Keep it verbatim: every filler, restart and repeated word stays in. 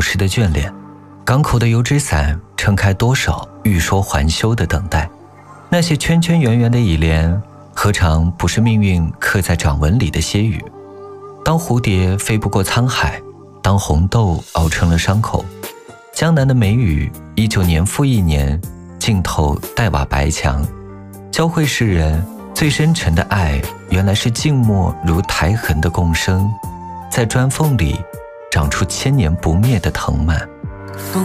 逝的眷恋，港口的油纸伞撑开多少欲说还休的等待。那些圈圈圆圆的倚莲，何尝不是命运刻在掌纹里的歇语？当蝴蝶飞不过沧海，当红豆熬成了伤口，江南的梅雨依旧年复一年，浸透黛瓦白墙，教会世人最深沉的爱，原来是静默如苔痕的共生，在砖缝里长出千年不灭的藤蔓。